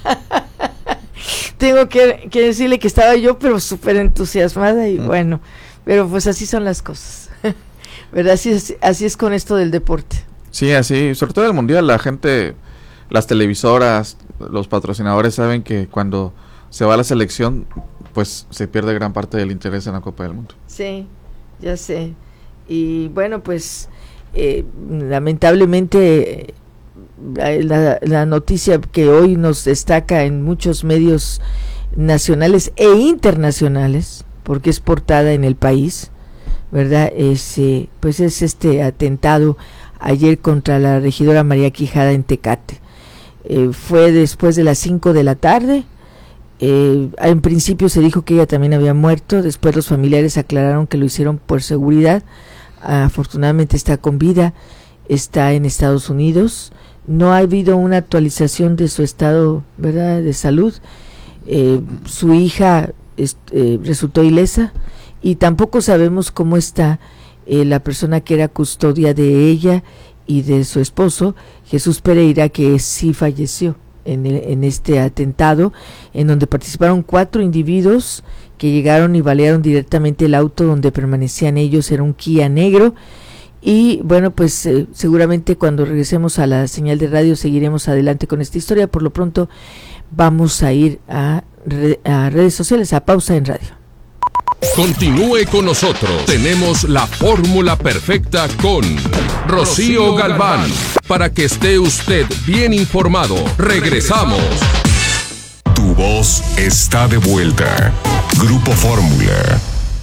Tengo que decirle que estaba yo, pero súper entusiasmada y bueno, pero pues así son las cosas, ¿verdad? Así es con esto del deporte. Sí, así, sobre todo el mundial, la gente, las televisoras, los patrocinadores saben que cuando se va a la selección, pues se pierde gran parte del interés en la Copa del Mundo. Sí, ya sé. Y bueno, pues lamentablemente la noticia que hoy nos destaca en muchos medios nacionales e internacionales, porque es portada en El País, ¿verdad? Pues es este atentado ayer contra la regidora María Quijada en Tecate. Fue después de las 5 de la tarde. En principio se dijo que ella también había muerto, después los familiares aclararon que lo hicieron por seguridad. Afortunadamente está con vida, está en Estados Unidos. No ha habido una actualización de su estado, ¿verdad?, de salud. Su hija resultó ilesa y tampoco sabemos cómo está la persona que era custodia de ella y de su esposo, Jesús Pereira, que sí falleció en este atentado, en donde participaron 4 individuos que llegaron y balearon directamente el auto donde permanecían ellos. Era un Kia negro. Y bueno, pues seguramente cuando regresemos a la señal de radio seguiremos adelante con esta historia. Por lo pronto vamos a ir a redes sociales, a Pausa en Radio. Continúe con nosotros. Tenemos la fórmula perfecta con Rocío Galván. Para que esté usted bien informado. Regresamos. Tu voz está de vuelta. Grupo Fórmula.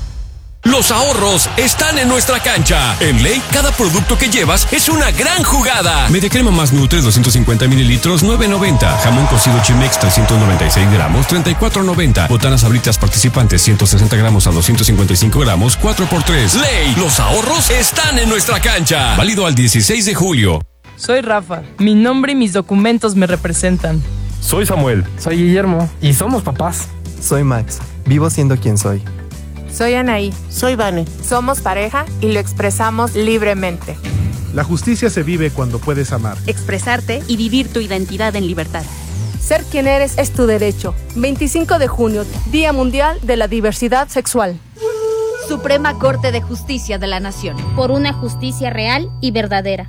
Los ahorros están en nuestra cancha. En Ley, cada producto que llevas es una gran jugada. Media crema más Nutres, 250 mililitros, $9.90. Jamón cocido Chimex, 396 gramos, $34.90. Botanas Sabritas participantes, 160 gramos a 255 gramos, 4x3. Ley, los ahorros están en nuestra cancha. Válido al 16 de julio. Soy Rafa. Mi nombre y mis documentos me representan. Soy Samuel. Soy Guillermo. Y somos papás. Soy Max. Vivo siendo quien soy. Soy Anaí. Soy Vane. Somos pareja y lo expresamos libremente. La justicia se vive cuando puedes amar, expresarte y vivir tu identidad en libertad. Ser quien eres es tu derecho. 25 de junio, Día Mundial de la Diversidad Sexual. Suprema Corte de Justicia de la Nación. Por una justicia real y verdadera.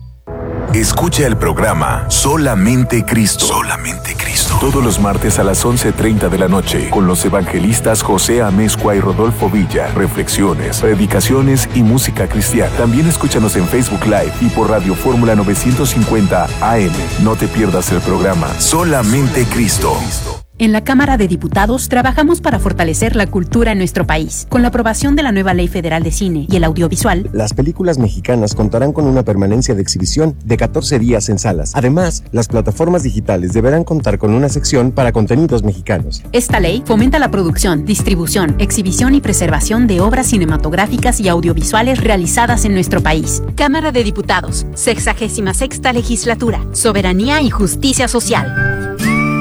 Escucha el programa Solamente Cristo. Solamente Cristo. Todos los martes a las 11:30 de la noche con los evangelistas José Amezcua y Rodolfo Villa. Reflexiones, predicaciones y música cristiana. También escúchanos en Facebook Live y por Radio Fórmula 950 AM. No te pierdas el programa Solamente Cristo. En la Cámara de Diputados trabajamos para fortalecer la cultura en nuestro país. Con la aprobación de la nueva Ley Federal de Cine y el Audiovisual, las películas mexicanas contarán con una permanencia de exhibición de 14 días en salas. Además, las plataformas digitales deberán contar con una sección para contenidos mexicanos. Esta ley fomenta la producción, distribución, exhibición y preservación de obras cinematográficas y audiovisuales realizadas en nuestro país. Cámara de Diputados, 66ª Legislatura, Soberanía y Justicia Social.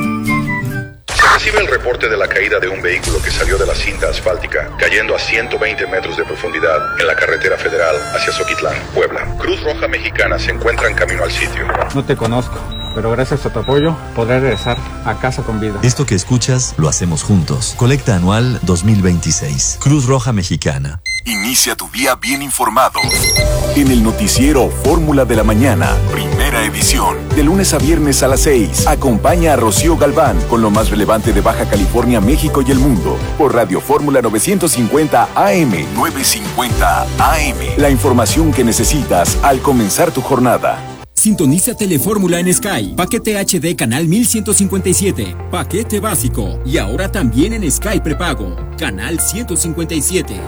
Recibe el reporte de la caída de un vehículo que salió de la cinta asfáltica, cayendo a 120 metros de profundidad en la carretera federal hacia Zoquitlán, Puebla. Cruz Roja Mexicana se encuentra en camino al sitio. No te conozco, pero gracias a tu apoyo podré regresar a casa con vida. Esto que escuchas lo hacemos juntos. Colecta anual 2026. Cruz Roja Mexicana. Inicia tu día bien informado. En el noticiero Fórmula de la Mañana, primera edición. De lunes a viernes a las 6. Acompaña a Rocío Galván con lo más relevante de Baja California, México y el mundo. Por Radio Fórmula 950 AM. 950 AM. La información que necesitas al comenzar tu jornada. Sintoniza Telefórmula en Sky. Paquete HD canal 1157. Paquete básico. Y ahora también en Sky prepago. Canal 157.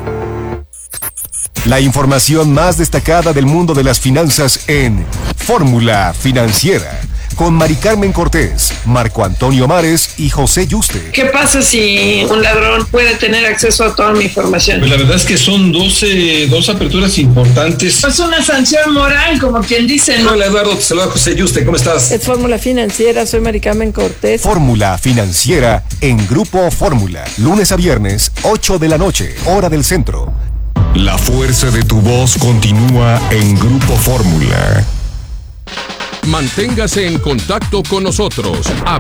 La información más destacada del mundo de las finanzas en Fórmula Financiera. Con Mari Carmen Cortés, Marco Antonio Mares y José Yuste. ¿Qué pasa si un ladrón puede tener acceso a toda mi información? Pues la verdad es que son dos aperturas importantes. Es una sanción moral, como quien dice. Hola Eduardo, te saluda José Yuste, ¿cómo estás? Es Fórmula Financiera, soy Mari Carmen Cortés. Fórmula Financiera en Grupo Fórmula. Lunes a viernes, 8 de la noche, hora del centro. La fuerza de tu voz continúa en Grupo Fórmula. Manténgase en contacto con nosotros.